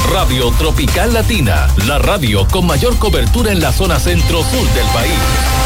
Radio Tropical Latina, la radio con mayor cobertura en la zona centro-sur del país.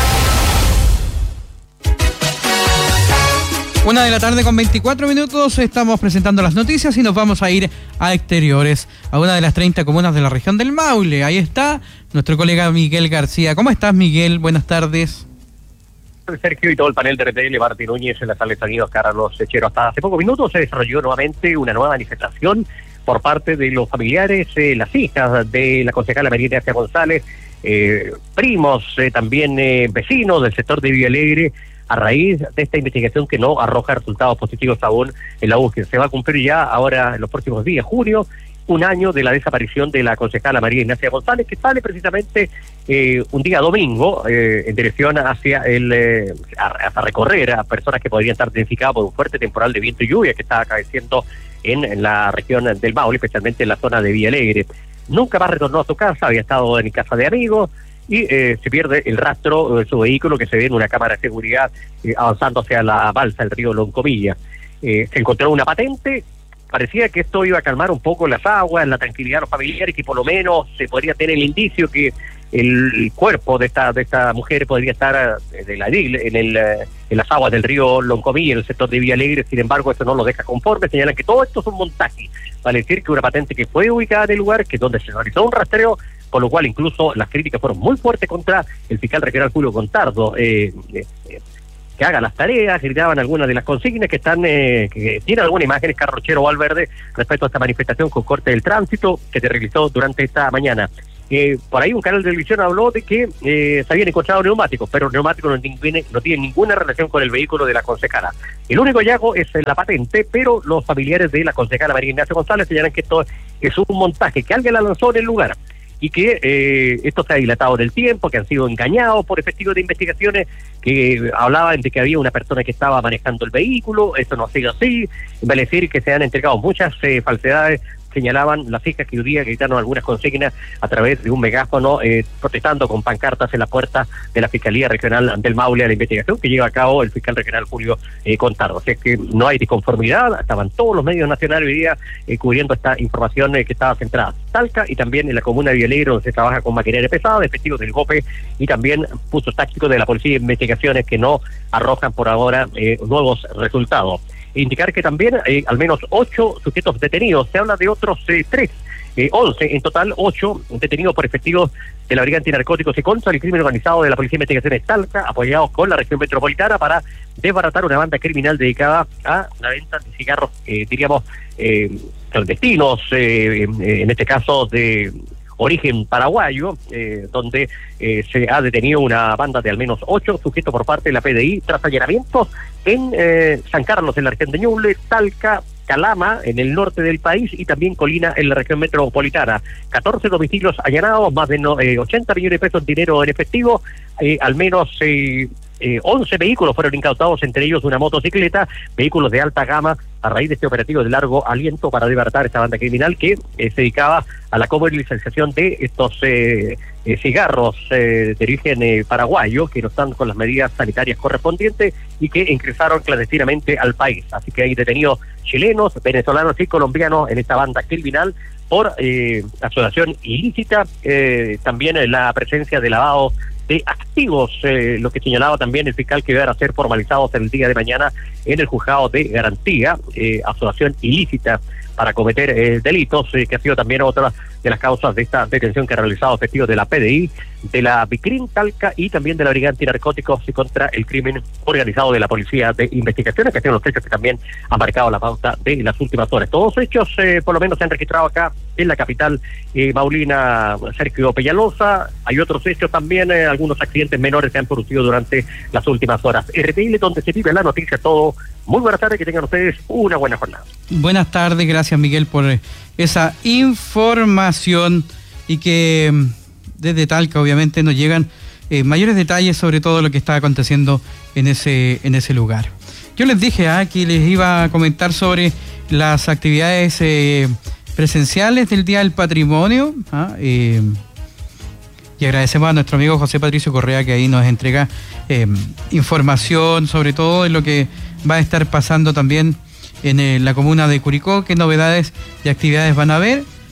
1:24 p.m, estamos presentando las noticias y nos vamos a ir a exteriores, a una de las 30 comunas de la región del Maule. Ahí está nuestro colega Miguel García. ¿Cómo estás, Miguel? Buenas tardes. Sergio y todo el panel de RTL, Martín Núñez en la sala de sonido, Carlos Echero. Hasta hace pocos minutos se desarrolló nuevamente una nueva manifestación por parte de los familiares, las hijas de la concejala María Ignacia González, primos, también vecinos del sector de Villa Alegre, a raíz de esta investigación que no arroja resultados positivos aún en la búsqueda. Se va a cumplir ya ahora en los próximos días, junio, un año de la desaparición de la concejala María Ignacia González, que sale precisamente un día domingo en dirección hacia hasta recorrer a personas que podrían estar identificadas por un fuerte temporal de viento y lluvia que está acaeciendo en la región del Maule, especialmente en la zona de Villa Alegre. Nunca más retornó a su casa, había estado en casa de amigos, y se pierde el rastro de su vehículo, que se ve en una cámara de seguridad avanzando hacia la balsa del río Loncomilla. Se encontró una patente. Parecía que esto iba a calmar un poco las aguas, la tranquilidad de los familiares, que por lo menos se podría tener el indicio que el cuerpo de esta mujer podría estar en las aguas del río Loncomilla, en el sector de Villa Alegre. Sin embargo, esto no lo deja conforme. Señalan que todo esto es un montaje, vale decir que una patente que fue ubicada en el lugar, que es donde se realizó un rastreo, por lo cual incluso las críticas fueron muy fuertes contra el fiscal regional Julio Contardo, que haga las tareas. Gritaban algunas de las consignas que están, que tienen algunas imágenes, Carrochero Valverde, respecto a esta manifestación con corte del tránsito que se realizó durante esta mañana. Por ahí un canal de televisión habló de que se habían encontrado neumáticos, pero los neumáticos no tienen ninguna relación con el vehículo de la concejala. El único hallazgo es la patente, pero los familiares de la concejala María Ignacia González señalan que esto es un montaje, que alguien la lanzó en el lugar, y que esto se ha dilatado en el tiempo, que han sido engañados por efectivos de investigaciones que hablaban de que había una persona que estaba manejando el vehículo. Esto no ha sido así. Vale decir que se han entregado muchas falsedades. Señalaban las hijas que hoy día gritaron algunas consignas a través de un megáfono, protestando con pancartas en la puerta de la Fiscalía Regional del Maule a la investigación que lleva a cabo el fiscal regional Julio Contardo. Así que no hay disconformidad, estaban todos los medios nacionales hoy día cubriendo esta información que estaba centrada en Talca y también en la comuna de Villa Alegre, donde se trabaja con maquinaria pesada, efectivos del GOPE y también puntos tácticos de la Policía de Investigaciones que no arrojan por ahora nuevos resultados. Indicar que también hay al menos 8 sujetos detenidos. Se habla de otros 11, en total 8 detenidos por efectivos de la Brigada Antinarcóticos y contra el crimen organizado de la Policía de Investigaciones Talca, apoyados con la región metropolitana para desbaratar una banda criminal dedicada a la venta de cigarros, clandestinos, en este caso de origen paraguayo, donde se ha detenido una banda de al menos 8 sujetos por parte de la PDI tras allanamientos en San Carlos, en la región de Ñuble, Talca, Calama, en el norte del país, y también Colina, en la región metropolitana. 14 domicilios allanados, más de 80 millones de pesos en dinero en efectivo, al menos 11 vehículos fueron incautados, entre ellos una motocicleta, vehículos de alta gama, a raíz de este operativo de largo aliento para desbaratar esta banda criminal que se dedicaba a la comercialización de estos cigarros de origen paraguayo, que no están con las medidas sanitarias correspondientes y que ingresaron clandestinamente al país. Así que hay detenidos chilenos, venezolanos y colombianos en esta banda criminal por asociación ilícita, también la presencia de lavado de activos, lo que señalaba también el fiscal, que iban a ser formalizados el día de mañana en el juzgado de garantía, asociación ilícita para cometer delitos, que ha sido también otra de las causas de esta detención que ha realizado efectivos de la PDI, de la BICRIM Talca y también de la Brigada Antinarcóticos y contra el crimen organizado de la Policía de Investigaciones, que han sido los hechos que también han marcado la pauta de las últimas horas. Todos los hechos, por lo menos, se han registrado acá en la capital maulina, Sergio Peñalosa. Hay otros hechos también, algunos accidentes menores se han producido durante las últimas horas. RTL, donde se vive la noticia, todo. Muy buenas tardes, que tengan ustedes una buena jornada. Buenas tardes, gracias Miguel por esa información, y que desde Talca obviamente nos llegan mayores detalles sobre todo lo que está aconteciendo en ese lugar. Yo les dije que les iba a comentar sobre las actividades presenciales del Día del Patrimonio, y agradecemos a nuestro amigo José Patricio Correa, que ahí nos entrega información sobre todo de lo que va a estar pasando también en la comuna de Curicó, qué novedades y actividades van a haber.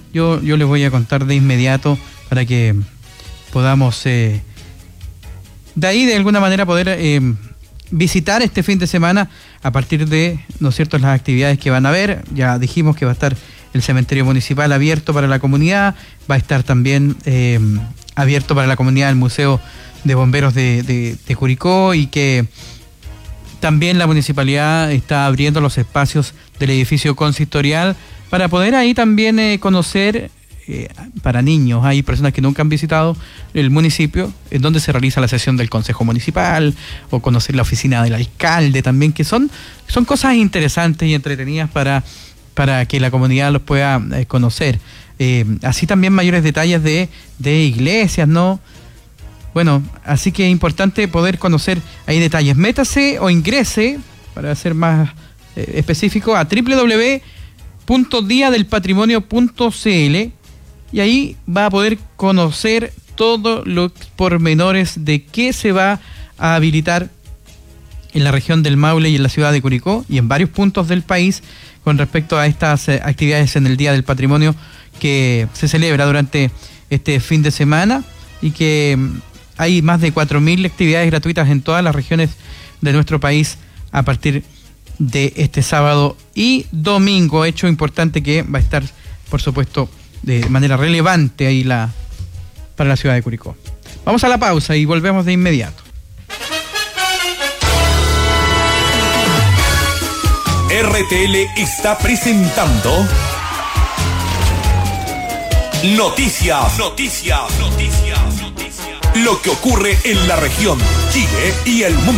yo les voy a contar de inmediato para que podamos de ahí de alguna manera poder visitar este fin de semana a partir de, ¿no es cierto?, las actividades que van a haber. Ya dijimos que va a estar el cementerio municipal abierto para la comunidad, va a estar también abierto para la comunidad el Museo de Bomberos de Curicó, y que también la municipalidad está abriendo los espacios del edificio consistorial para poder ahí también conocer para niños. Hay personas que nunca han visitado el municipio, en donde se realiza la sesión del Consejo Municipal, o conocer la oficina del alcalde también, que son cosas interesantes y entretenidas para que la comunidad los pueda conocer. Así también mayores detalles de iglesias, ¿no? Bueno, así que es importante poder conocer ahí detalles. Métase o ingrese, para ser más específico, a www.diadelpatrimonio.cl, y ahí va a poder conocer todos los pormenores de qué se va a habilitar en la región del Maule y en la ciudad de Curicó y en varios puntos del país con respecto a estas actividades en el Día del Patrimonio que se celebra durante este fin de semana, y que hay más de 4.000 actividades gratuitas en todas las regiones de nuestro país a partir de este sábado y domingo. Hecho importante que va a estar, por supuesto, de manera relevante ahí para la ciudad de Curicó. Vamos a la pausa y volvemos de inmediato. RTL está presentando Noticias. Lo que ocurre en la región, Chile y el mundo.